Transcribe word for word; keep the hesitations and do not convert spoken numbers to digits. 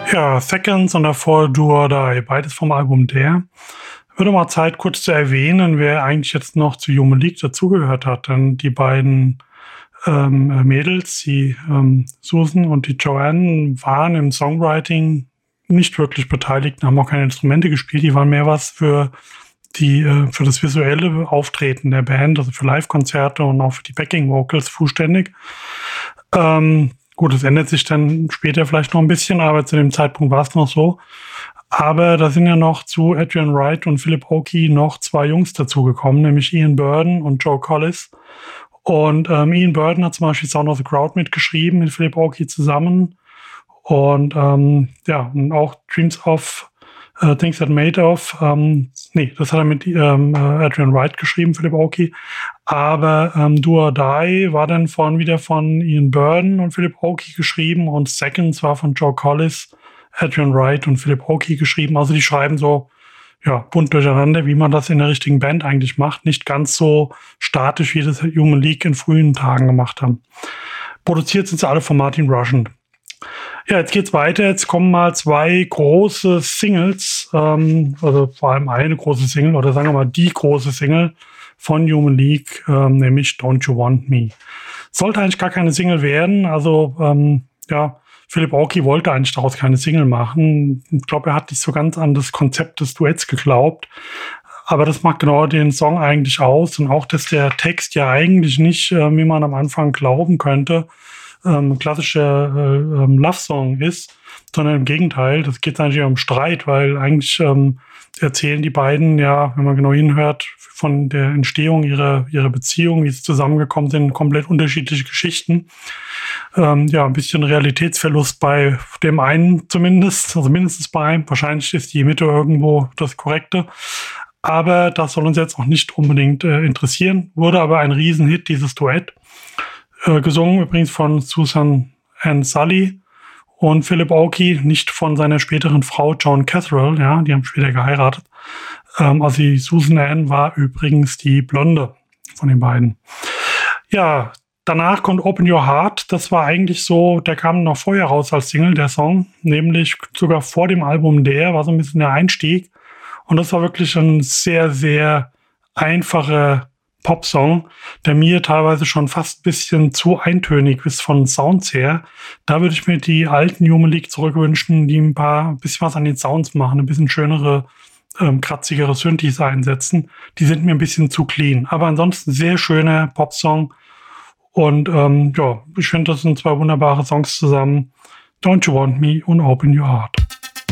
Ja, Seconds und davor Do or Die, beides vom Album Dare. Würde mal Zeit, kurz zu erwähnen, wer eigentlich jetzt noch zu Human League dazugehört hat. Denn die beiden ähm, äh, Mädels, die ähm, Susan und die Joanne, waren im Songwriting nicht wirklich beteiligt, haben auch keine Instrumente gespielt. Die waren mehr was für die äh, für das visuelle Auftreten der Band, also für Live-Konzerte und auch für die Backing-Vocals zuständig. Ähm, gut, es ändert sich dann später vielleicht noch ein bisschen, aber zu dem Zeitpunkt war es noch so. Aber da sind ja noch zu Adrian Wright und Philip Oakey noch zwei Jungs dazugekommen, nämlich Ian Burden und Joe Collis. Und ähm, Ian Burden hat zum Beispiel Sound of the Crowd mitgeschrieben, mit Philip Oakey zusammen. Und ähm, ja, und auch Dreams of uh, Things That Made Of. Ähm, nee, das hat er mit ähm, Adrian Wright geschrieben, Philip Oakey. Aber ähm, Do or Die war dann von wieder von Ian Burden und Philip Oakey geschrieben und Seconds war von Joe Collis, Adrian Wright und Philip Oakey geschrieben. Also die schreiben so ja, bunt durcheinander, wie man das in der richtigen Band eigentlich macht. Nicht ganz so statisch, wie das Human League in frühen Tagen gemacht haben. Produziert sind sie alle von Martin Rushent. Ja, jetzt geht's weiter. Jetzt kommen mal zwei große Singles, ähm, also vor allem eine große Single oder sagen wir mal die große Single von Human League, ähm, nämlich Don't You Want Me. Sollte eigentlich gar keine Single werden. Also ähm, ja, Philip Oakey wollte eigentlich daraus keine Single machen. Ich glaube, er hat nicht so ganz an das Konzept des Duetts geglaubt. Aber das macht genau den Song eigentlich aus. Und auch, dass der Text ja eigentlich nicht, äh, wie man am Anfang glauben könnte, ähm, klassischer äh, ähm, Love-Song ist, sondern im Gegenteil, das geht eigentlich um Streit, weil eigentlich ähm, erzählen die beiden, ja, wenn man genau hinhört, von der Entstehung ihrer, ihrer Beziehung, wie sie zusammengekommen sind, komplett unterschiedliche Geschichten. Ähm, ja, ein bisschen Realitätsverlust bei dem einen zumindest, also mindestens bei einem. Wahrscheinlich ist die Mitte irgendwo das Korrekte. Aber das soll uns jetzt auch nicht unbedingt äh, interessieren. Wurde aber ein Riesenhit, dieses Duett. Äh, gesungen übrigens von Susan Ann Sully und Philip Oakey, nicht von seiner späteren Frau Joan Catherall, ja, die haben später geheiratet. Ähm, also die Susan Ann war übrigens die Blonde von den beiden. Ja, danach kommt Open Your Heart. Das war eigentlich so, der kam noch vorher raus als Single, der Song, nämlich sogar vor dem Album Der, war so ein bisschen der Einstieg. Und das war wirklich ein sehr, sehr einfacher Popsong, der mir teilweise schon fast ein bisschen zu eintönig ist von Sounds her. Da würde ich mir die alten Human League zurückwünschen, die ein paar ein bisschen was an den Sounds machen, ein bisschen schönere, ähm, kratzigere Synthes einsetzen. Die sind mir ein bisschen zu clean. Aber ansonsten sehr schöner Popsong. Und ähm, ja, ich finde, das sind zwei wunderbare Songs zusammen. Don't You Want Me und Open Your Heart.